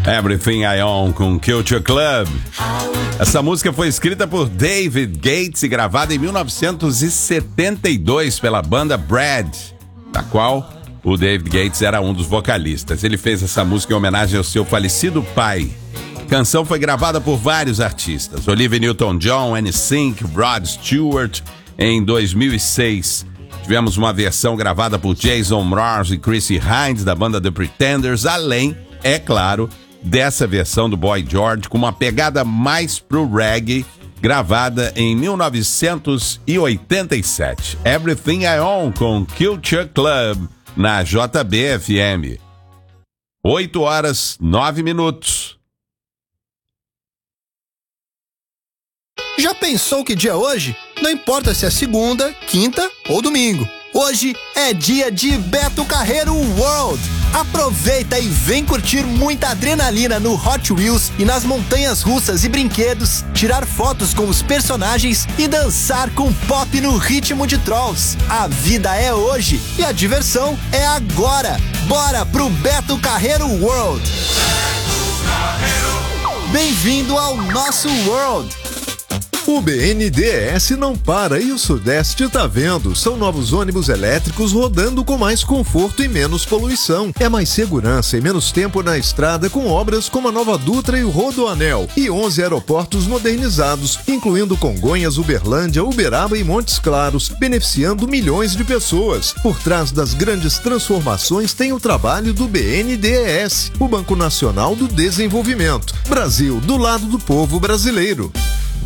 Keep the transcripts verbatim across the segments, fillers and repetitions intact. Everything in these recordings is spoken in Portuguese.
Everything I Own com Culture Club. Essa música foi escrita por David Gates e gravada em mil novecentos e setenta e dois pela banda Brad, da qual o David Gates era um dos vocalistas. Ele fez essa música em homenagem ao seu falecido pai. A canção foi gravada por vários artistas: Olivia Newton-John, N Sync, Rod Stewart. Em dois mil e seis, tivemos uma versão gravada por Jason Mraz e Chrissy Hynde, da banda The Pretenders, além, é claro, dessa versão do Boy George, com uma pegada mais pro reggae, gravada em mil novecentos e oitenta e sete. Everything I Own com Culture Club, na J B F M. oito horas, nove minutos. Já pensou que dia é hoje? Não importa se é segunda, quinta ou domingo. Hoje é dia de Beto Carreiro World. Aproveita e vem curtir muita adrenalina no Hot Wheels e nas montanhas russas e brinquedos, tirar fotos com os personagens e dançar com pop no ritmo de Trolls. A vida é hoje e a diversão é agora. Bora pro Beto Carreiro World. Bem-vindo ao nosso World. O B N D E S não para e o Sudeste tá vendo. São novos ônibus elétricos rodando com mais conforto e menos poluição. É mais segurança e menos tempo na estrada, com obras como a Nova Dutra e o Rodoanel. E onze aeroportos modernizados, incluindo Congonhas, Uberlândia, Uberaba e Montes Claros, beneficiando milhões de pessoas. Por trás das grandes transformações tem o trabalho do B N D E S, o Banco Nacional do Desenvolvimento. Brasil, do lado do povo brasileiro.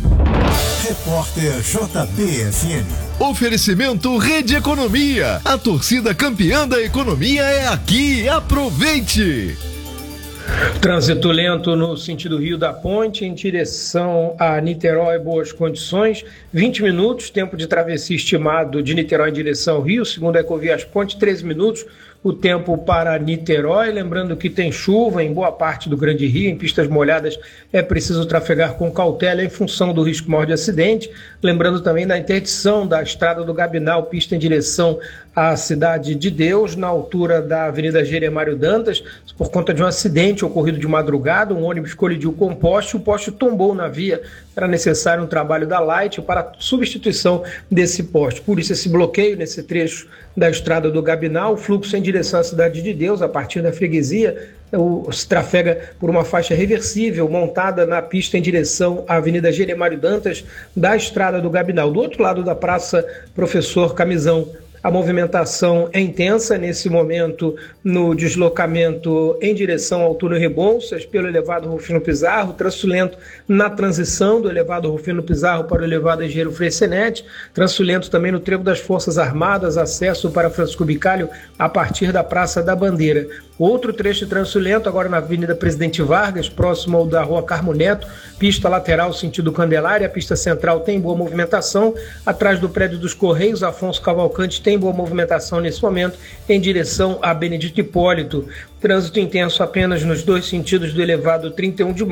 Repórter J B F M. Oferecimento Rede Economia. A torcida campeã da economia é aqui. Aproveite! Trânsito lento no sentido Rio da Ponte, em direção a Niterói, boas condições. vinte minutos, tempo de travessia estimado de Niterói em direção ao Rio, segundo a Ecovias Ponte, treze minutos. O tempo para Niterói, lembrando que tem chuva em boa parte do Grande Rio, em pistas molhadas é preciso trafegar com cautela em função do risco maior de acidente. Lembrando também da interdição da Estrada do Gabinal, pista em direção à Cidade de Deus, na altura da Avenida Jeremário Dantas, por conta de um acidente ocorrido de madrugada. Um ônibus colidiu com um poste, o poste tombou na via. Era necessário um trabalho da Light para a substituição desse poste. Por isso esse bloqueio nesse trecho da Estrada do Gabinal. O fluxo em direção à Cidade de Deus, a partir da freguesia, o, se trafega por uma faixa reversível montada na pista em direção à Avenida Jeremário Dantas da Estrada do Gabinal. Do outro lado da Praça Professor Camisão, a movimentação é intensa nesse momento no deslocamento em direção ao túnel Rebouças pelo elevado Rufino Pizarro, trânsito lento na transição do elevado Rufino Pizarro para o elevado Engenheiro Freixenet, trânsito lento também no trevo das Forças Armadas, acesso para Francisco Bicalho a partir da Praça da Bandeira. Outro trecho de trânsito lento agora na Avenida Presidente Vargas, próximo ao da Rua Carmo Neto, pista lateral sentido Candelária, a pista central tem boa movimentação, atrás do prédio dos Correios, Afonso Cavalcante tem boa movimentação nesse momento em direção a Benedito Hipólito. Trânsito intenso apenas nos dois sentidos do elevado trinta e um de